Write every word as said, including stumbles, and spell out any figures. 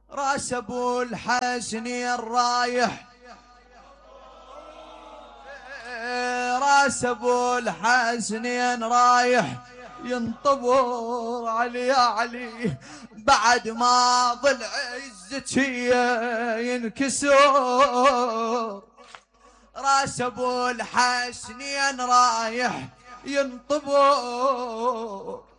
راس ابو الحسنين رايح، راس ابو الحسنين رايح ينطبر علي يا علي، بعد ما ضل عزتي ينكسر. راس ابو الحسنين رايح ينطبر